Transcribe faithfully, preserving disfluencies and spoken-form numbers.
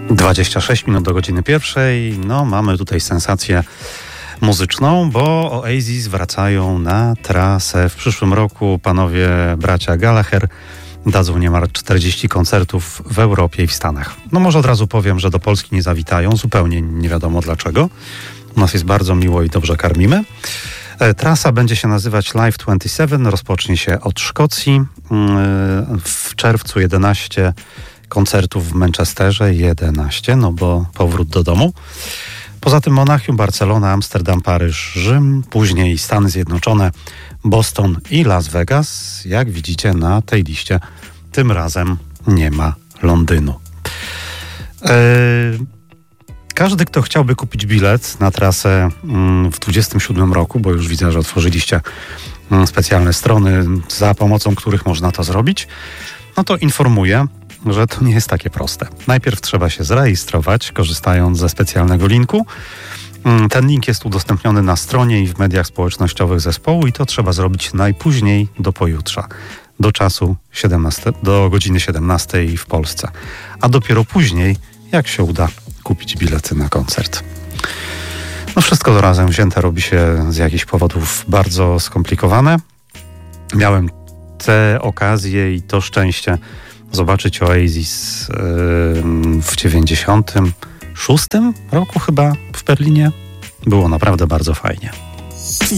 dwadzieścia sześć minut do godziny pierwszej. No, mamy tutaj sensację muzyczną, bo Oasis wracają na trasę. W przyszłym roku panowie bracia Gallagher dadzą niemal czterdzieści koncertów w Europie i w Stanach. No może od razu powiem, że do Polski nie zawitają, zupełnie nie wiadomo dlaczego. U nas jest bardzo miło i dobrze karmimy. Trasa będzie się nazywać Live dwadzieścia siedem, rozpocznie się od Szkocji. W czerwcu jedenaście koncertów w Manchesterze, jedenaście, no bo powrót do domu. Poza tym Monachium, Barcelona, Amsterdam, Paryż, Rzym, później Stany Zjednoczone, Boston i Las Vegas. Jak widzicie na tej liście, tym razem nie ma Londynu. Yy, każdy, kto chciałby kupić bilet na trasę w dwudziestym siódmym roku, bo już widzę, że otworzyliście specjalne strony, za pomocą których można to zrobić, no to informuję, że to nie jest takie proste. Najpierw trzeba się zarejestrować, korzystając ze specjalnego linku. Ten link jest udostępniony na stronie i w mediach społecznościowych zespołu i to trzeba zrobić najpóźniej do pojutrza, do czasu siedemnastej, do godziny siedemnastej w Polsce. A dopiero później, jak się uda, kupić bilety na koncert. No wszystko to razem wzięte robi się z jakichś powodów bardzo skomplikowane. Miałem tę okazję i to szczęście zobaczyć Oasis yy, w dziewięćdziesiątym szóstym roku chyba w Berlinie. Było naprawdę bardzo fajnie.